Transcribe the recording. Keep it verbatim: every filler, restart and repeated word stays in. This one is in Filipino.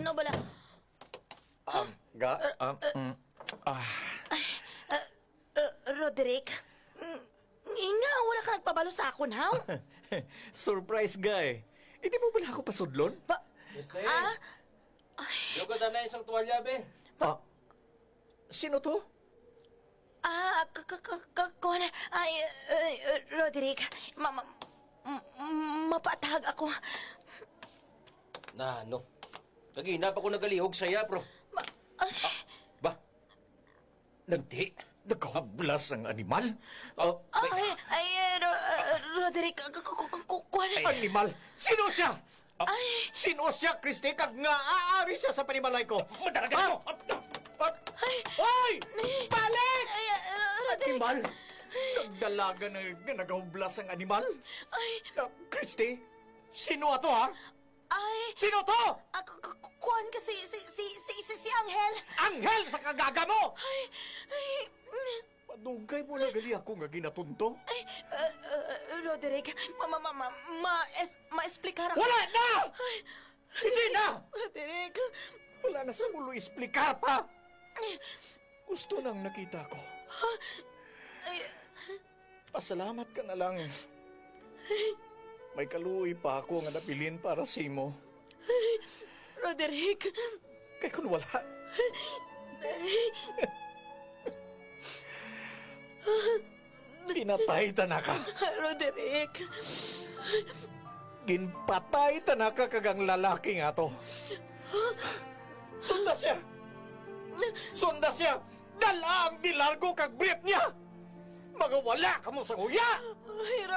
Ano bala? Um, ga, um, mm, ah, Uh, Roderick? Mm, Nga, wala ka nagpabalo sa akon, haw? surprise guy. Hindi mo bala ako pasudlon? Ba? Mister, Ah? yung ka na isang tuwalya, be. Ah, sino to? Ah, k- k- k- k- kuwan na. Ay, uh, uh, Roderick, ma- ma- m- mapatahag ako. Na, ano? Naginap ako nagalihog saya, bro. Ma- ay, Ba? Nagdi. Nagkahablas ang animal? Oh, ay, ay, uh, Ro- uh, Roderick, k- k- k- k- kuwan na. animal? Sino siya? Ah, Ay. Sino siya, Christy? Kag nga aari siya sa panimalay ko. Madalaga Ah! mo! Ah! Hoy! Balik! Ay, uh, Roderick, Animal! Nagdalaga na, na nagahublas ang animal? ay, Ah, Christy, sino ato ha? ay, Sino to? ako, k- k- kuwan kasi, si, si, si, si, si Angel. Anghel sa kagaga mo! Ay, ay, mm, Padugay mo na gali ako nga ginatunto. ay, uh, uh, Roderick, ma, ma, ma, ma, ma, es, ma-explicar ako. Wala na! Hindi na! Roderick, Wala na sa mulo isplikar pa! Gusto nang nakita ko. ay, Pasalamat ka na lang. May kaluoy pa ako nga napilin para sa imo. Roderick, Kaya kung wala, pinatay ta na ka. Roderick, Ginpatay ta na ka kagang lalaki nga to. Sunda siya! Sunda siya! Dala ang dilargo kag brief niya! Magawala ka mo sa nguya! ay,